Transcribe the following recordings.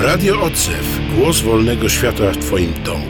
Radio Odzew. Głos wolnego świata w Twoim domu.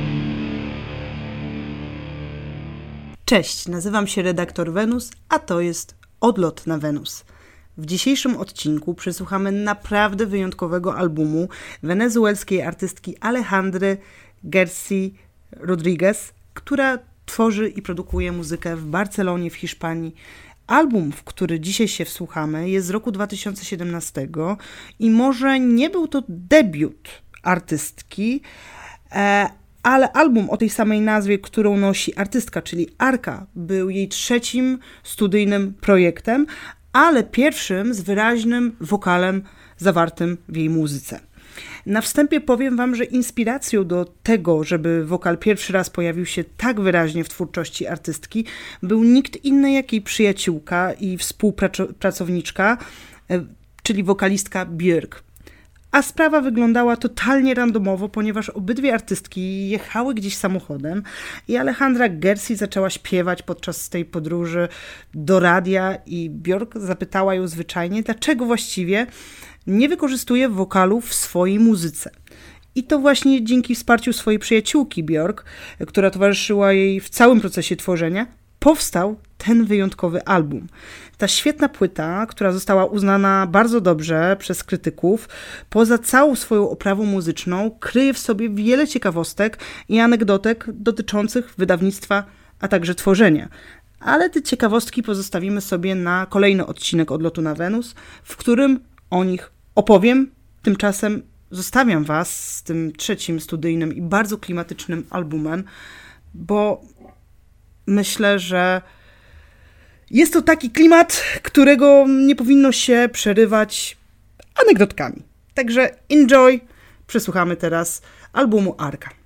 Cześć, nazywam się redaktor Wenus, a to jest Odlot na Wenus. W dzisiejszym odcinku przesłuchamy naprawdę wyjątkowego albumu wenezuelskiej artystki Alejandry Garcia Rodriguez, która tworzy i produkuje muzykę w Barcelonie w Hiszpanii. Album, w który dzisiaj się wsłuchamy, jest z roku 2017 i może nie był to debiut artystki, ale album o tej samej nazwie, którą nosi artystka, czyli Arca, był jej trzecim studyjnym projektem, ale pierwszym z wyraźnym wokalem zawartym w jej muzyce. Na wstępie powiem Wam, że inspiracją do tego, żeby wokal pierwszy raz pojawił się tak wyraźnie w twórczości artystki, był nikt inny jak jej przyjaciółka i współpracowniczka, czyli wokalistka Björk. A sprawa wyglądała totalnie randomowo, ponieważ obydwie artystki jechały gdzieś samochodem i Alejandra Garcia zaczęła śpiewać podczas tej podróży do radia i Björk zapytała ją zwyczajnie, dlaczego właściwie nie wykorzystuje wokalu w swojej muzyce. I to właśnie dzięki wsparciu swojej przyjaciółki Björk, która towarzyszyła jej w całym procesie tworzenia, powstał ten wyjątkowy album. Ta świetna płyta, która została uznana bardzo dobrze przez krytyków, poza całą swoją oprawą muzyczną, kryje w sobie wiele ciekawostek i anegdotek dotyczących wydawnictwa, a także tworzenia. Ale te ciekawostki pozostawimy sobie na kolejny odcinek Odlotu na Wenus, w którym o nich opowiem. Tymczasem zostawiam Was z tym trzecim studyjnym i bardzo klimatycznym albumem, bo myślę, że jest to taki klimat, którego nie powinno się przerywać anegdotkami. Także enjoy! Przesłuchamy teraz albumu Arca.